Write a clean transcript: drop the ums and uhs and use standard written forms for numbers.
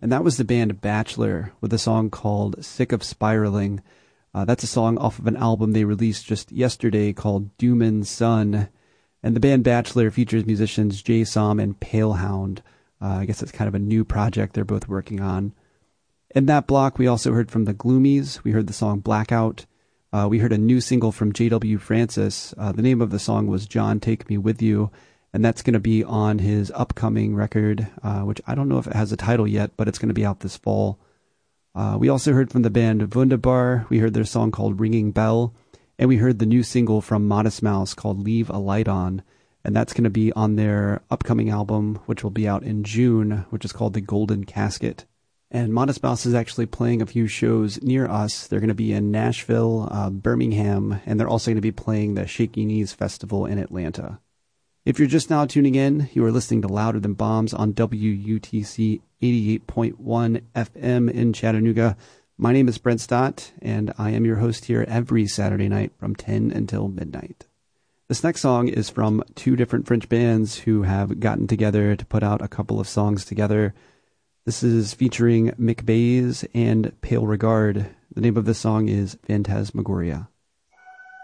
And that was the band Bachelor with a song called Sick of Spiraling. That's a song off of an album they released just yesterday called Doomin' Sun. And the band Bachelor features musicians Jay Som and Palehound. I guess it's kind of a new project they're both working on. In that block, we also heard from the Gloomies. We heard the song Blackout. We heard a new single from J.W. Francis. The name of the song was John, Take Me With You. And that's going to be on his upcoming record, which I don't know if it has a title yet, but it's going to be out this fall. We also heard from the band Wunderbar. We heard their song called Ringing Bell. And we heard the new single from Modest Mouse called Leave a Light On. And that's going to be on their upcoming album, which will be out in June, which is called The Golden Casket. And Modest Mouse is actually playing a few shows near us. They're going to be in Nashville, Birmingham, and they're also going to be playing the Shaky Knees Festival in Atlanta. If you're just now tuning in, you are listening to Louder Than Bombs on WUTC 88.1 FM in Chattanooga. My name is Brent Stott, and I am your host here every Saturday night from 10 until midnight. This next song is from two different French bands who have gotten together to put out a couple of songs together. This is featuring Mick Bays and Pale Regard. The name of the song is Phantasmagoria.